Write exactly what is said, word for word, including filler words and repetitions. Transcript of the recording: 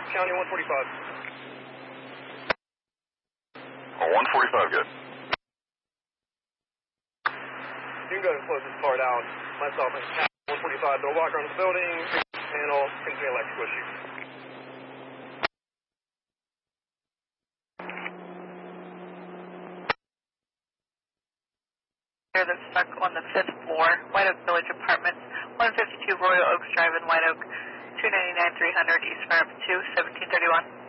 County one forty-five. Oh, one forty-five, good. You can go ahead and close this car down. Myself and County one forty-five, they'll walk around the building, panel, continue electrical issue. That's stuck on the fifth floor, White Oak Village Apartments, one fifty-two Royal Oaks Drive in White Oak, two ninety-nine three hundred East Ramp two, seventeen thirty-one.